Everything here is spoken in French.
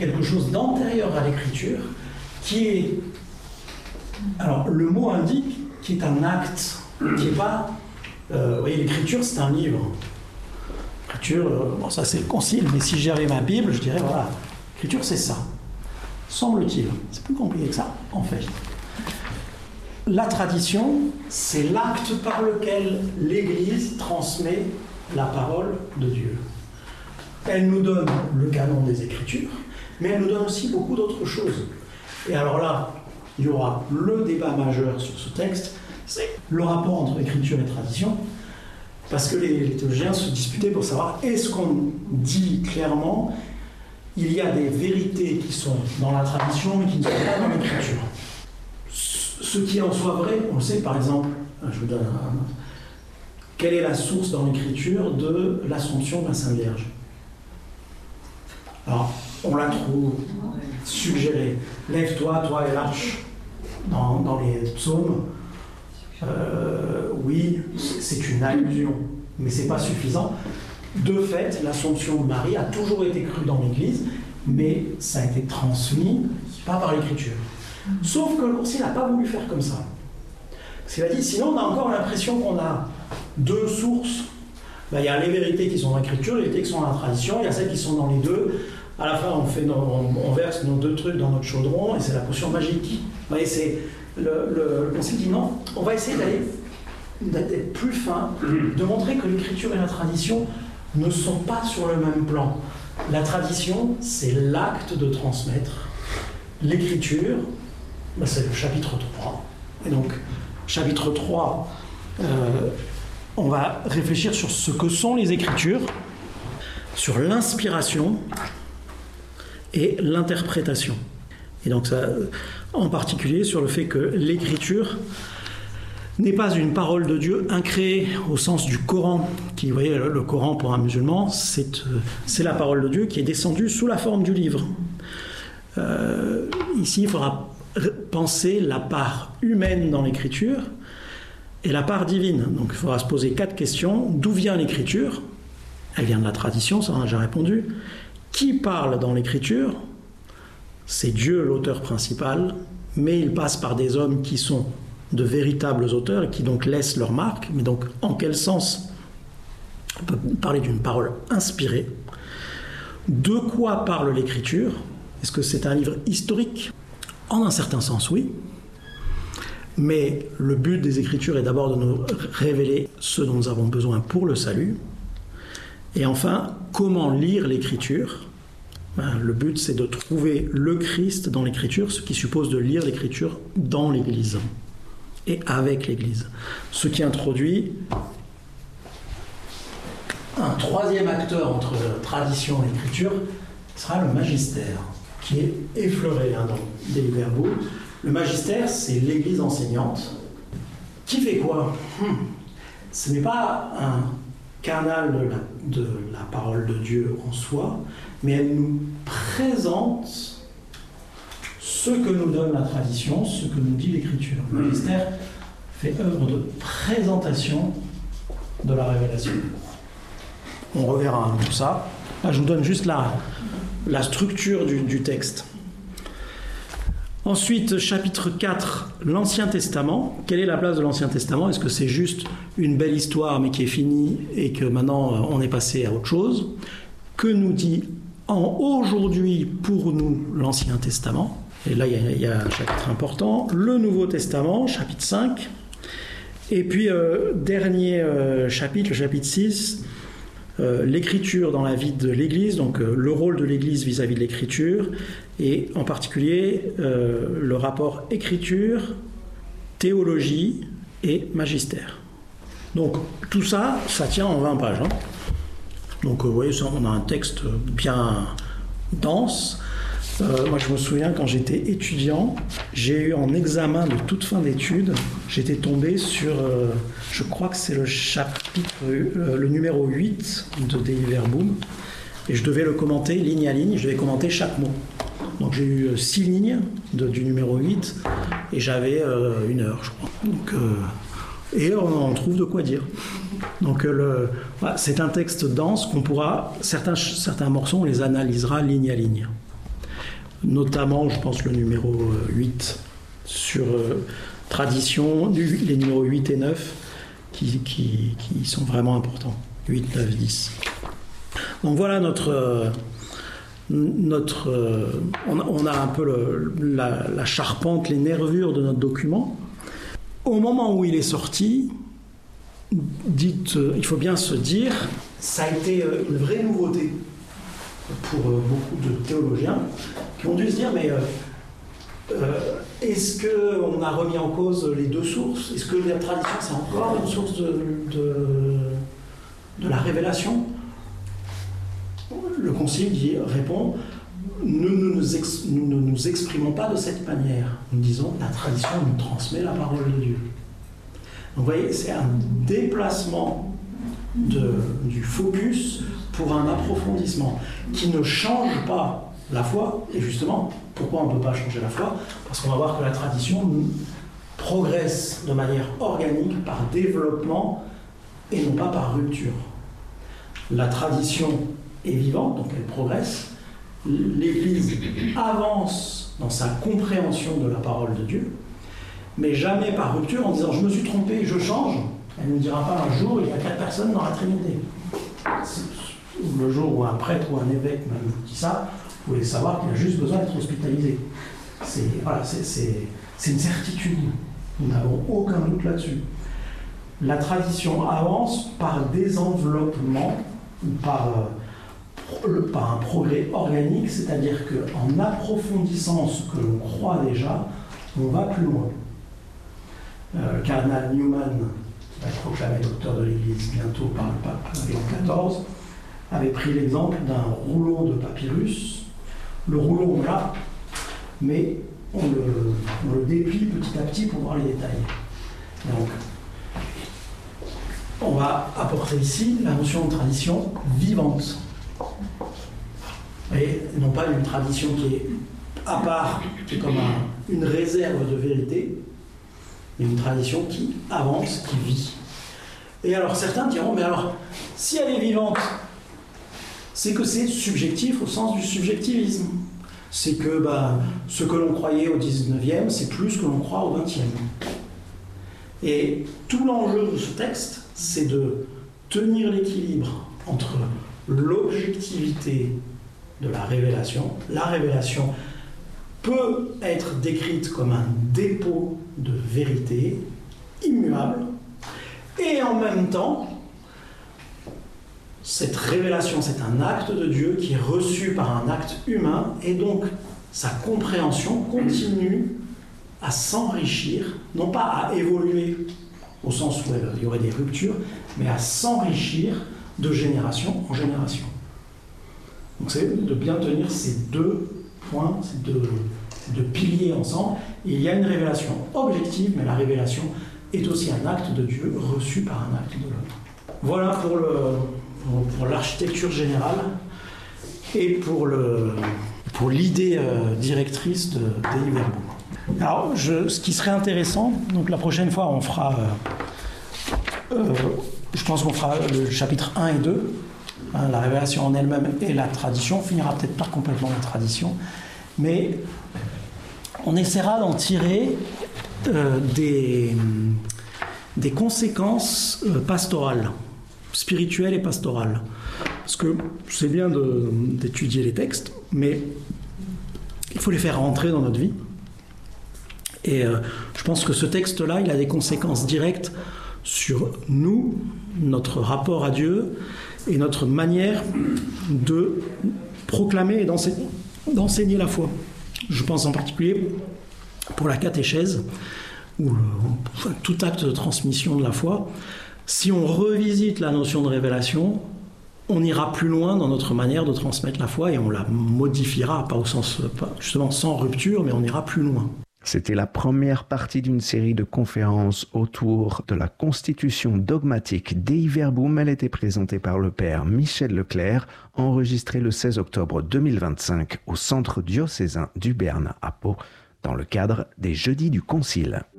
quelque chose d'antérieur à l'écriture qui est, alors le mot indique, qui est un acte, qui n'est pas, vous voyez, l'écriture c'est un livre. L'écriture, bon ça c'est le concile, mais si j'avais ma Bible, je dirais voilà, l'écriture c'est ça, semble-t-il. C'est plus compliqué que ça, en fait. La tradition, c'est l'acte par lequel l'Église transmet la parole de Dieu. Elle nous donne le canon des Écritures, mais elle nous donne aussi beaucoup d'autres choses. Et alors là, il y aura le débat majeur sur ce texte, c'est le rapport entre Écriture et tradition, parce que les théologiens se disputaient pour savoir est-ce qu'on dit clairement il y a des vérités qui sont dans la tradition mais qui ne sont pas dans l'Écriture. Ce qui en soit vrai, on le sait par exemple, je vous donne un autre. Quelle est la source dans l'Écriture de l'Assomption de la Sainte Vierge? Alors, on la trouve suggérée. Lève-toi, toi et l'arche, dans les psaumes. Oui, c'est une allusion, mais c'est pas suffisant. De fait, l'Assomption de Marie a toujours été crue dans l'Église, mais ça a été transmis pas par l'Écriture. Sauf que le Concile n'a pas voulu faire comme ça. Parce qu'il a dit, sinon on a encore l'impression qu'on a deux sources. Ben, il y a les vérités qui sont dans l'Écriture, les vérités qui sont dans la tradition, il y a celles qui sont dans les deux. À la fin, on verse nos deux trucs dans notre chaudron et c'est la potion magique. Vous voyez, c'est le Concile dit non, on va essayer d'être plus fin, de montrer que l'Écriture et la tradition ne sont pas sur le même plan. La tradition, c'est l'acte de transmettre. L'Écriture, ben, c'est le chapitre 3. Et donc, chapitre 3, on va réfléchir sur ce que sont les Écritures, sur l'inspiration et l'interprétation. Et donc, ça, en particulier sur le fait que l'Écriture n'est pas une parole de Dieu incréée au sens du Coran, qui, vous voyez, le Coran pour un musulman, c'est la parole de Dieu qui est descendue sous la forme du livre. Ici, il faudra penser la part humaine dans l'Écriture et la part divine. Donc il faudra se poser 4 questions. D'où vient l'Écriture? Elle vient de la tradition, ça on a déjà répondu. Qui parle dans l'Écriture? C'est Dieu l'auteur principal, mais il passe par des hommes qui sont de véritables auteurs et qui donc laissent leur marque. Mais donc en quel sens on peut parler d'une parole inspirée? De quoi parle l'Écriture? Est-ce que c'est un livre historique? En un certain sens, oui. Mais le but des Écritures est d'abord de nous révéler ce dont nous avons besoin pour le salut. Et enfin, comment lire l'Écriture? Le but, c'est de trouver le Christ dans l'Écriture, ce qui suppose de lire l'Écriture dans l'Église et avec l'Église. Ce qui introduit un troisième acteur entre tradition et l'Écriture, sera le magistère, qui est effleuré dans Dei Verbum. Le magistère, c'est l'Église enseignante. Qui fait quoi? Ce n'est pas un canal de la parole de Dieu en soi, mais elle nous présente ce que nous donne la tradition, ce que nous dit l'Écriture. Le magistère fait œuvre de présentation de la révélation. On reverra tout ça. Là, je vous donne juste la structure du texte. Ensuite, chapitre 4, l'Ancien Testament. Quelle est la place de l'Ancien Testament? Est-ce que c'est juste une belle histoire mais qui est finie et que maintenant on est passé à autre chose? Que nous dit aujourd'hui pour nous l'Ancien Testament? Et là, il y a un chapitre important. Le Nouveau Testament, chapitre 5. Et puis, dernier chapitre, le chapitre 6, l'écriture dans la vie de l'Église, donc le rôle de l'Église vis-à-vis de l'écriture, et en particulier le rapport écriture, théologie et magistère. Donc tout ça, ça tient en 20 pages. Donc vous voyez, on a un texte bien dense. Moi je me souviens quand j'étais étudiant, j'ai eu en examen de toute fin d'études, j'étais tombé sur, je crois que c'est le chapitre, le numéro 8 de Dei Verbum, et je devais le commenter ligne à ligne, je devais commenter chaque mot. Donc j'ai eu 6 lignes du numéro 8, et j'avais 1 heure, je crois. Donc, et on trouve de quoi dire. Donc voilà, c'est un texte dense qu'on pourra, certains morceaux, on les analysera ligne à ligne. notamment, je pense, le numéro 8 sur tradition, les numéros 8 et 9 qui sont vraiment importants. 8, 9, 10. Donc voilà on a un peu la charpente, les nervures de notre document. Au moment où il est sorti, il faut bien se dire, ça a été une vraie nouveauté pour beaucoup de théologiens qui ont dû se dire, mais est-ce qu'on a remis en cause les deux sources? Est-ce que la tradition, c'est encore une source de la révélation? Le Concile répond, nous ne nous exprimons pas de cette manière. Nous disons, la tradition nous transmet la parole de Dieu. Donc vous voyez, c'est un déplacement du focus pour un approfondissement qui ne change pas la foi. Et justement, pourquoi on ne peut pas changer la foi? Parce qu'on va voir que la tradition progresse de manière organique par développement et non pas par rupture. La tradition est vivante, donc elle progresse. L'Église avance dans sa compréhension de la parole de Dieu, mais jamais par rupture en disant « je me suis trompé, je change ». Elle ne dira pas un jour il y a 4 personnes dans la Trinité. Le jour où un prêtre ou un évêque même vous dit ça, vous pouvez savoir qu'il a juste besoin d'être hospitalisé. C'est une certitude. Nous n'avons aucun doute là-dessus. La tradition avance par désenveloppement ou par un progrès organique, c'est-à-dire qu'en approfondissant ce que l'on croit déjà, on va plus loin. Le cardinal Newman, qui va être proclamé docteur de l'Église bientôt par le pape Léon XIV, avait pris l'exemple d'un rouleau de papyrus. Le rouleau, on l'a, mais on le déplie petit à petit pour voir les détails. Donc, on va apporter ici la notion de tradition vivante. Et non pas une tradition qui est à part, qui est comme une réserve de vérité, mais une tradition qui avance, qui vit. Et alors certains diront, mais alors, si elle est vivante, c'est que c'est subjectif au sens du subjectivisme. C'est que ce que l'on croyait au 19e, c'est plus ce que l'on croit au 20e. Et tout l'enjeu de ce texte, c'est de tenir l'équilibre entre l'objectivité de la révélation. La révélation peut être décrite comme un dépôt de vérité immuable, et en même temps, cette révélation, c'est un acte de Dieu qui est reçu par un acte humain, et donc sa compréhension continue à s'enrichir, non pas à évoluer au sens où il y aurait des ruptures, mais à s'enrichir de génération en génération. Donc c'est de bien tenir ces deux points, ces deux piliers ensemble. Il y a une révélation objective, mais la révélation est aussi un acte de Dieu reçu par un acte de l'homme. Voilà pour l'architecture générale et pour l'idée directrice de Dei Verbum. Alors, ce qui serait intéressant, donc la prochaine fois, on fera, je pense qu'on fera le chapitre 1 et 2, la révélation en elle-même et la tradition. On finira peut-être pas complètement la tradition, mais on essaiera d'en tirer des conséquences pastorales, spirituelles et pastorales. Parce que c'est bien d'étudier les textes, mais il faut les faire rentrer dans notre vie. Et je pense que ce texte-là, il a des conséquences directes sur nous, notre rapport à Dieu et notre manière de proclamer et d'enseigner la foi. Je pense en particulier pour la catéchèse, ou tout acte de transmission de la foi. Si on revisite la notion de révélation, on ira plus loin dans notre manière de transmettre la foi et on la modifiera, pas au sens, justement sans rupture, mais on ira plus loin. C'était la première partie d'une série de conférences autour de la constitution dogmatique Dei Verbum. Elle était présentée par le père Michel Leclerc, enregistrée le 16 octobre 2025 au centre diocésain du Béarn à Pau, dans le cadre des Jeudis du Concile.